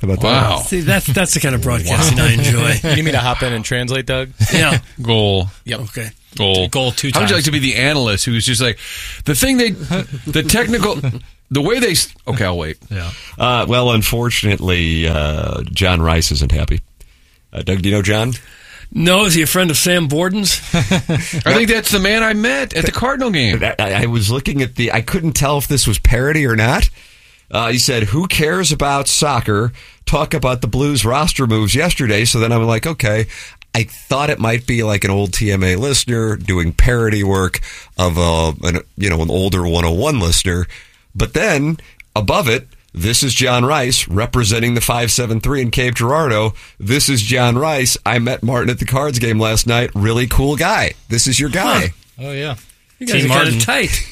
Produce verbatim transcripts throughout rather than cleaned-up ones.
How about Wow. that? See, that's that's the kind of broadcasting wow. I enjoy. You need me to hop in and translate, Doug? Yeah. Goal. Yep. Okay. Goal. Goal two times. How would you like to be the analyst who's just like, the thing they, the technical, the way they, okay, I'll wait. Yeah. Uh, well, unfortunately, uh, John Rice isn't happy. Uh, Doug, do you know John? No, is he a friend of Sam Borden's? I think that's the man I met at the Cardinal game. I, I was looking at the, I couldn't tell if this was parody or not. Uh, he said, who cares about soccer? Talk about the Blues roster moves yesterday. So then I'm like, okay. I thought it might be like an old T M A listener doing parody work of a, an, you know, an older one oh one listener. But then above it, this is John Rice representing the five seven three in Cape Girardeau. This is John Rice. I met Martin at the Cards game last night. Really cool guy. This is your guy. Huh. Oh, yeah. You guys Team are kind of tight.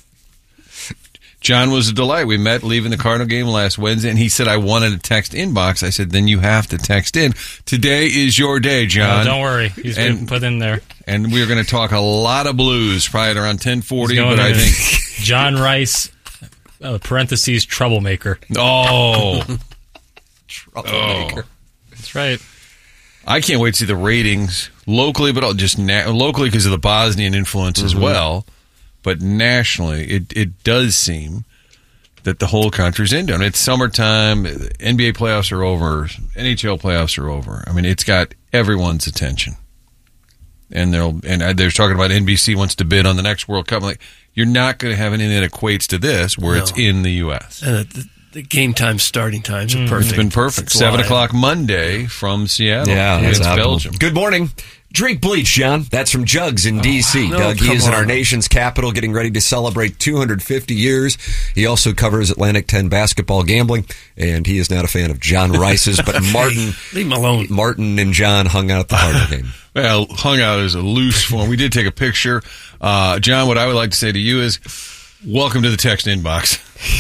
John was a delight. We met leaving the Cardinal game last Wednesday, and he said, I wanted to text inbox. I said, then you have to text in. Today is your day, John. No, don't worry. He's and, been put in there. And we're going to talk a lot of Blues, probably at around ten forty, but I think... John Rice, uh, parentheses, troublemaker. Oh. Troublemaker. Oh. That's right. I can't wait to see the ratings locally, but I'll just na- locally because of the Bosnian influence mm-hmm. as well. But nationally, it, it does seem that the whole country's into it. It's summertime. N B A playoffs are over. N H L playoffs are over. I mean, it's got everyone's attention. And they'll and they're talking about N B C wants to bid on the next World Cup. I'm like, you're not going to have anything that equates to this where no. it's in the U S. And the, the game time starting times are perfect. It's been perfect. It's Seven live. o'clock Monday from Seattle yeah, against that's Belgium. Good morning. Drink bleach, John. That's from Jugs in D C. Oh, no, Doug, he is in our nation's capital getting ready to celebrate two hundred fifty years. He also covers Atlantic ten basketball gambling, and he is not a fan of John Rice's, but Martin. Leave him alone. Martin and John hung out at the Cardinal game. Well, hung out is a loose form. We did take a picture. Uh, John, what I would like to say to you is, welcome to the text inbox.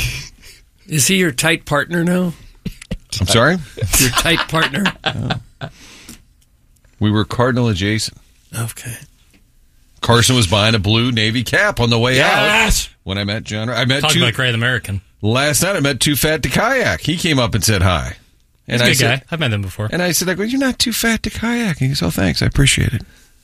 Is he your tight partner now? I'm sorry? Your tight partner? Oh. We were Cardinal adjacent. Okay. Carson was buying a blue Navy cap on the way yes! out when I met John. I met Talking two, about Great American. Last night I met Too Fat to Kayak. He came up and said hi. And He's a I good said, guy. I've met him before. And I said, like, well, you're not too fat to kayak. And he goes, oh, thanks. I appreciate it.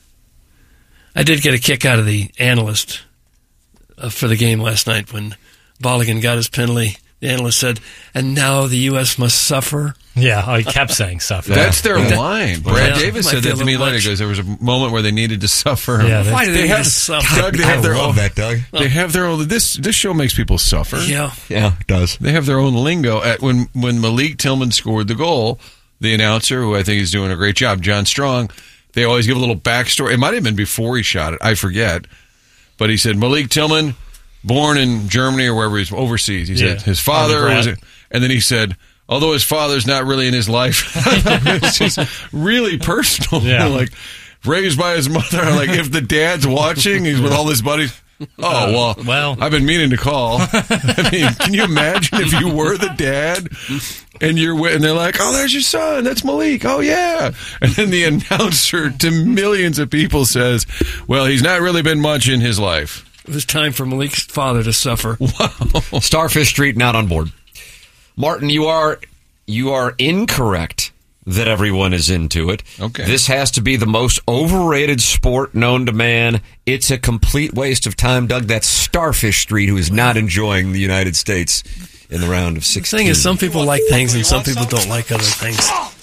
I did get a kick out of the analyst uh, for the game last night when Bolligan got his penalty. The analyst said, and now the U S must suffer. Yeah, oh, he kept saying suffer. That's their yeah. line. Brad yeah, Davis said that to me later. He goes, there was a moment where they needed to suffer. Yeah, Why do they, they have, need to suffer? Doug, they I have their love own, that, Doug. They have their own. This this show makes people suffer. Yeah, yeah, it does. They have their own lingo. At when when Malik Tillman scored the goal, the announcer, who I think is doing a great job, John Strong, they always give a little backstory. It might have been before he shot it. I forget. But he said, Malik Tillman, born in Germany or wherever he's overseas. He yeah. said his father was, a, and then he said, although his father's not really in his life. It's just really personal. Yeah. Like, raised by his mother. Like, if the dad's watching, he's with all his buddies. Oh, well, well, I've been meaning to call. I mean, can you imagine if you were the dad and you're with, and they're like, oh, there's your son. That's Malik. Oh, yeah. And then the announcer to millions of people says, well, he's not really been much in his life. It was time for Malik's father to suffer. Wow. Starfish Street not on board. Martin, you are you are incorrect that everyone is into it. Okay. This has to be the most overrated sport known to man. It's a complete waste of time, Doug. That's Starfish Street, who is not enjoying the United States in the round of sixteen. The thing is, some people like things and some people don't like other things.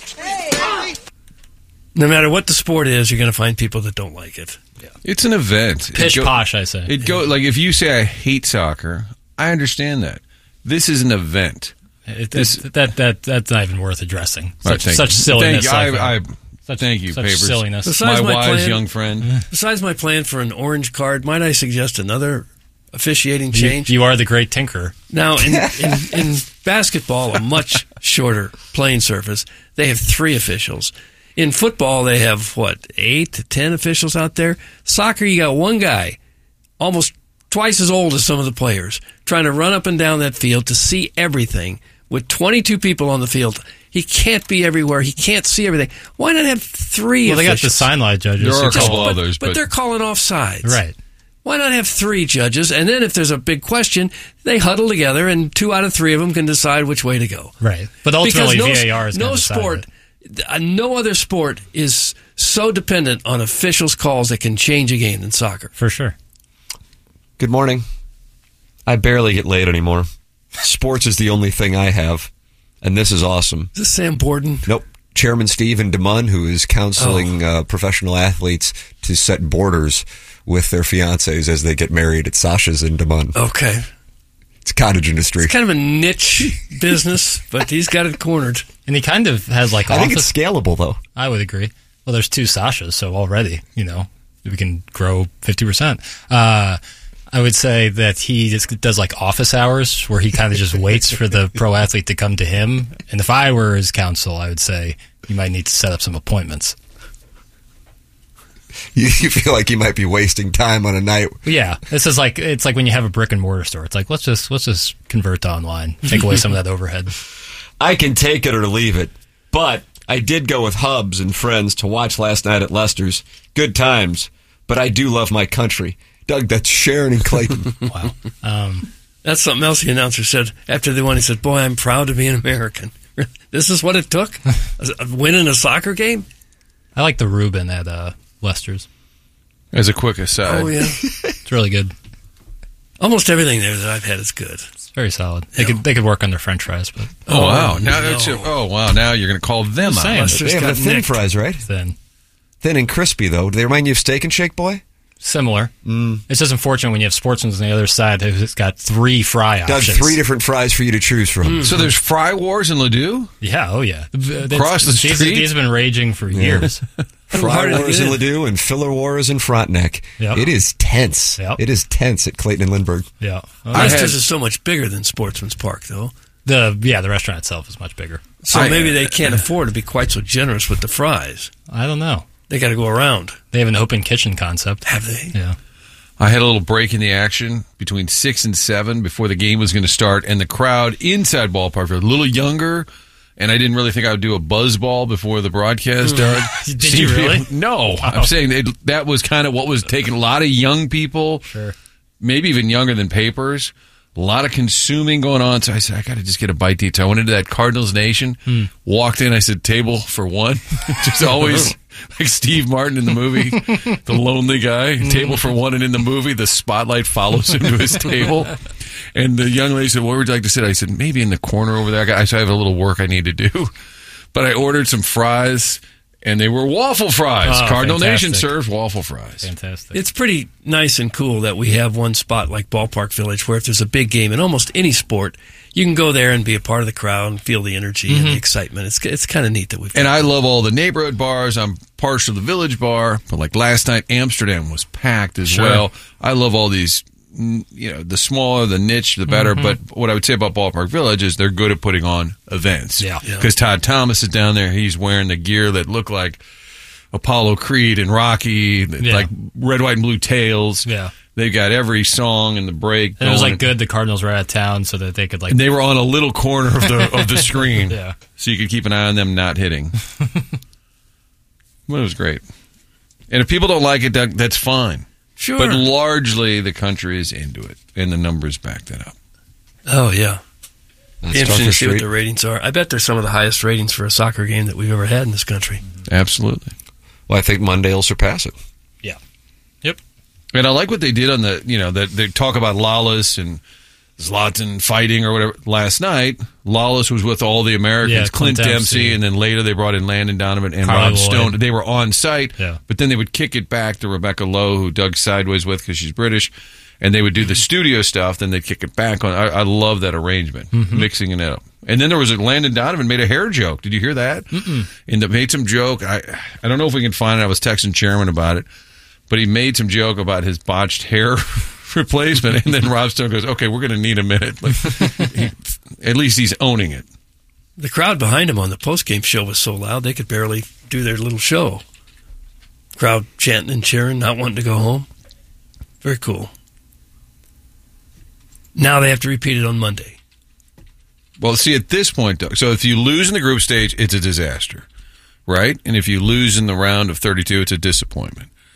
No matter what the sport is, you're going to find people that don't like it. Yeah. It's an event. Pish it go, posh, I say. It go like if you say I hate soccer, I understand that. This is an event. It, this, that that that's not even worth addressing. Such, right, such silliness. Thank you. I, I, such, thank you, such Papers. silliness. Besides my, my wise plan, young friend. Besides my plan for an orange card, might I suggest another officiating change? You, you are the great tinker. Now, in, in, in basketball, a much shorter playing surface, they have three officials. In football, they have, what, eight to ten officials out there? Soccer, you got one guy, almost twice as old as some of the players, trying to run up and down that field to see everything. With twenty-two people on the field, he can't be everywhere. He can't see everything. Why not have three Well, officials? they got the sign line judges. There are a Just, couple but, others. But, but they're calling offsides. Right. Why not have three judges? And then if there's a big question, they huddle together and two out of three of them can decide which way to go. Right. But ultimately, Because no, V A R is going no to decide sport, it. uh, no other sport is so dependent on officials' calls that can change a game than soccer. For sure. Good morning. I barely get laid anymore. Sports is the only thing I have, and this is awesome. Is this Sam Borden? Nope. Chairman Stephen DeMunn, who is counseling Oh. uh, professional athletes to set borders with their fiancés as they get married at Sasha's in DeMunn. Okay. It's cottage industry. It's kind of a niche business, but he's got it cornered. And he kind of has like I think office. it's scalable, though. I would agree. Well, there's two Sashas, so already, you know, we can grow fifty percent. Uh, I would say that he just does like office hours where he kind of just waits for the pro athlete to come to him. And if I were his counsel, I would say you might need to set up some appointments. You, you feel like you might be wasting time on a night. But yeah, this is like it's like when you have a brick and mortar store. It's like let's just let's just convert to online, take away some of that overhead. I can take it or leave it, but I did go with Hubs and friends to watch last night at Lester's. Good times, but I do love my country. Doug, that's Sharon and Clayton. Wow. Um, That's something else the announcer said after the one. He said, boy, I'm proud to be an American. This is what it took? Winning a soccer game? I like the Reuben at uh, Lester's. As a quick aside. Oh, yeah. It's really good. Almost everything there that I've had is good. It's very solid. They could they could work on their French fries, but Oh, wow. Now, no. that's oh, wow. Now you're going to call them Just out. saying. Lester's They have got the thin nicked. fries, right? then Thin and crispy, though. Do they remind you of Steak and Shake, boy? similar. Mm. It's just unfortunate when you have Sportsman's on the other side who's got three fry Doug, options. three different fries for you to choose from. So there's fry wars in Ladue? Yeah, oh yeah. Across the these, street? These have been raging for years. Fry hard to wars get in in. Ladue and filler wars in Frontenac. Yep. It is tense. Yep. It is tense at Clayton and Lindbergh. Yeah. Well, I Lester's had- is so much bigger than Sportsman's Park, though. the yeah, the restaurant itself is much bigger. So I- maybe they can't afford to be quite so generous with the fries. I don't know. They got to go around. They have an open kitchen concept. Have they? Yeah. I had a little break in the action between six and seven before the game was going to start, and the crowd inside ballpark was a little younger, and I didn't really think I would do a buzz ball before the broadcast started. Did you really? No. I'm saying it, that was kind of what was taking a lot of young people, Sure. maybe even younger than Papers. A lot of consuming going on. So I said, I got to just get a bite to eat. So I went into that Cardinals Nation, Hmm. walked in. I said, table for one. Just always like Steve Martin in the movie, the lonely guy. Table for one. And in the movie, the spotlight follows him to his table. And the young lady said, where would you like to sit? I said, maybe in the corner over there. I, got, I said, I have a little work I need to do. But I ordered some fries, and they were waffle fries. Oh, Cardinal fantastic. Nation serves waffle fries. Fantastic. It's pretty nice and cool that we have one spot like Ballpark Village where if there's a big game in almost any sport, you can go there and be a part of the crowd and feel the energy and the excitement. It's it's kind of neat that we've And I love all the neighborhood bars. I'm partial to the Village Bar, but like last night, Amsterdam was packed as Sure. well. I love all these, mm, you know, the smaller, the niche, the better. But what I would say about Ballpark Village is they're good at putting on events. Yeah. Yeah. Because Todd Thomas is down there. He's wearing the gear that look like Apollo Creed and Rocky, Yeah. like red, white, and blue tails. Yeah. They've got every song in the break. And it was going. like good the Cardinals were out of town so that they could like And they were on a little corner of the of the screen. Yeah. So you could keep an eye on them not hitting. Well, it was great. And if people don't like it, that, that's fine. Sure. But largely, the country is into it, and the numbers back that up. Oh, yeah. That's Be interesting to Tucker see what Street. the ratings are. I bet they're some of the highest ratings for a soccer game that we've ever had in this country. Absolutely. Well, I think Monday will surpass it. Yeah. Yep. And I like what they did on the, you know, that they talk about Lawless and Zlatan fighting or whatever. Last night, Lawless was with all the Americans, Yeah, Clint, Clint Dempsey, Dempsey. and then later they brought in Landon Donovan and Carly Rob Lloyd. Stone. They were on site, Yeah. but then they would kick it back to Rebecca Lowe, who Doug sideways with because she's British, and they would do the studio stuff. Then they'd kick it back on. I, I love that arrangement, Mm-hmm. mixing it up. And then there was a Landon Donovan made a hair joke. Did you hear that? Mm-mm. And they made some joke. I I don't know if we can find it. I was texting Chairman about it, but he made some joke about his botched hair replacement. And then Rob Stone goes, "Okay, we're going to need a minute." Like, he, at least he's owning it. The crowd behind him on the postgame show was so loud they could barely do their little show. Crowd chanting and cheering, not wanting to go home. Very cool. Now they have to repeat it on Monday. Well, see, at this point, Doug, so if you lose in the group stage, it's a disaster, right? And if you lose in the round of thirty-two, it's a disappointment.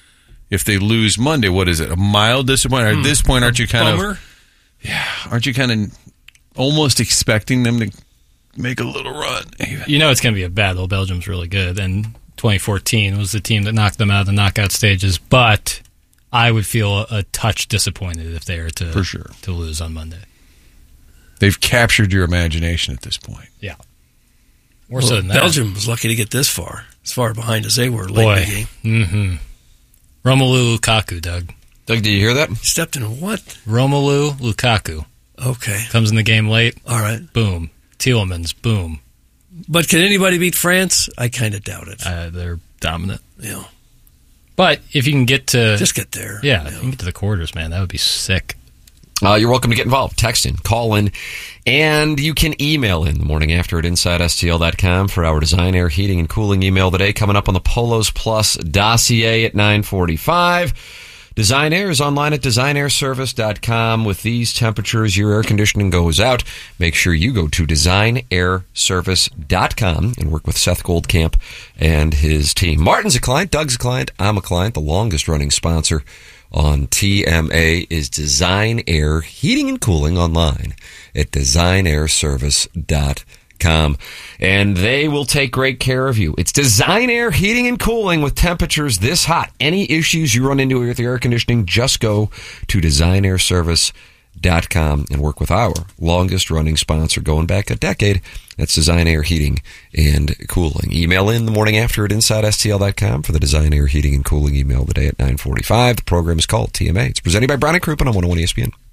if they lose Monday, what is it? A mild disappointment? At this point, aren't you kind Bummer. of yeah? Aren't you kind of almost expecting them to make a little run? You know it's going to be a battle. Belgium's really good, and twenty fourteen was the team that knocked them out of the knockout stages. But I would feel a, a touch disappointed if they were to For sure. to lose on Monday. They've captured your imagination at this point. Yeah, more Well, so than that. Belgium was lucky to get this far, as far behind as they were late Boy. in the game. Mm-hmm. Romelu Lukaku, Doug. Doug, do you hear that? He stepped in what? Romelu Lukaku Okay, comes in the game late. all right. Boom. Tielemans. Boom. But can anybody beat France? I kind of doubt it. Uh, they're dominant. you know, But if you can get to just get there. yeah, you if know. you can get to the quarters, man, that would be sick. Uh, you're welcome to get involved. Text in, call in, and you can email in the morning after at inside S T L dot com for our Design Air Heating and Cooling email today. Coming up on the Polos Plus dossier at nine forty-five. Design Air is online at design air service dot com. With these temperatures, your air conditioning goes out. Make sure you go to design air service dot com and work with Seth Goldcamp and his team. Martin's a client, Doug's a client, I'm a client. The longest running sponsor on T M A is Design Air Heating and Cooling online at design air service dot com. And they will take great care of you. It's Design Air Heating and Cooling with temperatures this hot. Any issues you run into with your air conditioning, just go to design air service dot com and work with our longest running sponsor going back a decade. That's Design Air Heating and Cooling. Email in the morning after at inside S T L dot com for the Design Air Heating and Cooling email today at nine forty-five. The program is called T M A. It's presented by Brown and Crouppen on one oh one E S P N.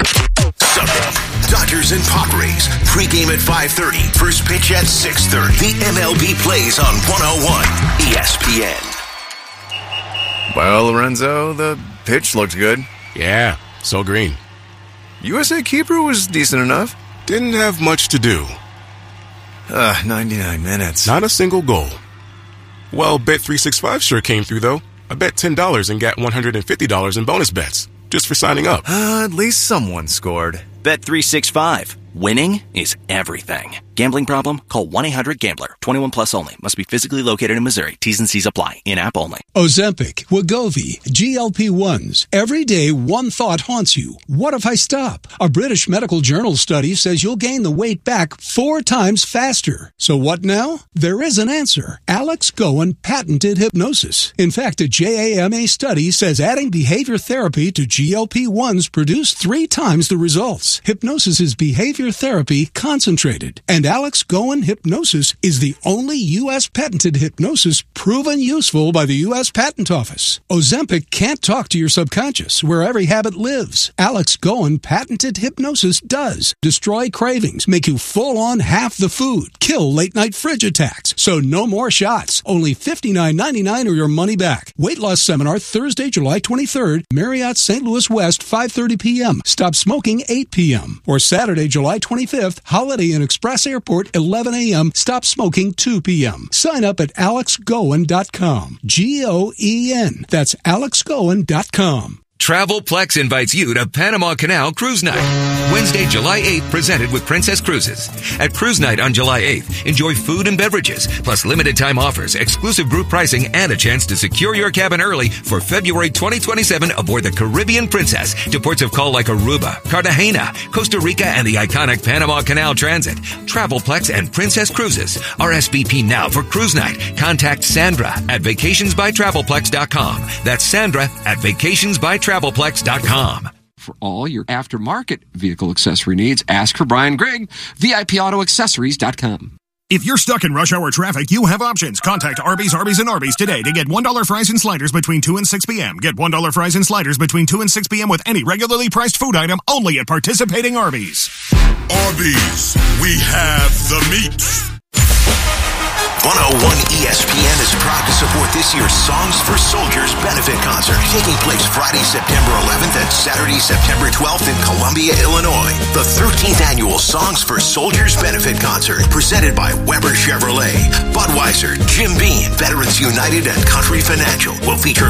Sunday, Dodgers and Padres. Pregame at five thirty. First pitch at six thirty. The M L B plays on one oh one E S P N. Well, Lorenzo, the pitch looked good. Yeah, so green. U S A keeper was decent enough. Didn't have much to do. Uh, ninety-nine minutes. Not a single goal. Well, Bet three sixty-five sure came through, though. I bet ten dollars and got one hundred fifty dollars in bonus bets just for signing up. Uh, at least someone scored. Bet three sixty-five. Winning is everything. Gambling problem? Call one eight hundred gambler. twenty-one plus only. Must be physically located in Missouri. T's and C's apply. In-app only. Ozempic, Wegovy, G L P ones. Every day, one thought haunts you. What if I stop? A British medical journal study says you'll gain the weight back four times faster. So what now? There is an answer. Alex Goen patented hypnosis. In fact, a J A M A study says adding behavior therapy to G L P ones produced three times the results. Hypnosis is behavior therapy concentrated. And Alex Goen Hypnosis is the only U S patented hypnosis proven useful by the U S Patent Office. Ozempic can't talk to your subconscious, where every habit lives. Alex Goen patented hypnosis does. Destroy cravings, make you full on half the food, kill late night fridge attacks. So no more shots. Only fifty-nine ninety-nine or your money back. Weight loss seminar Thursday, July twenty-third, Marriott Saint Louis West, five thirty p.m. Stop smoking, eight p.m. Or Saturday, July twenty-fifth, Holiday Inn Express Airport, eleven a.m. Stop smoking, two p.m. Sign up at alex goen dot com. G O E N. That's alex goen dot com. Travelplex invites you to Panama Canal Cruise Night. Wednesday, July eighth, presented with Princess Cruises. At Cruise Night on July eighth, enjoy food and beverages, plus limited time offers, exclusive group pricing, and a chance to secure your cabin early for February twenty twenty-seven aboard the Caribbean Princess to ports of call like Aruba, Cartagena, Costa Rica, and the iconic Panama Canal Transit. Travelplex and Princess Cruises. R S V P now for Cruise Night. Contact Sandra at vacations by travelplex dot com. That's Sandra at vacations by travelplex dot com. For all your aftermarket vehicle accessory needs, ask for Brian Grigg, V I P auto accessories dot com. If you're stuck in rush hour traffic, you have options. Contact Arby's, Arby's, and Arby's today to get one dollar fries and sliders between two and six p.m. Get one dollar fries and sliders between two and six p.m. with any regularly priced food item only at participating Arby's. Arby's, we have the meat. one oh one E S P N is proud to support this year's Songs for Soldiers benefit concert, taking place Friday, September eleventh and Saturday, September twelfth in Columbia, Illinois. The thirteenth annual Songs for Soldiers benefit concert, presented by Weber Chevrolet, Budweiser, Jim Beam, Veterans United, and Country Financial, will feature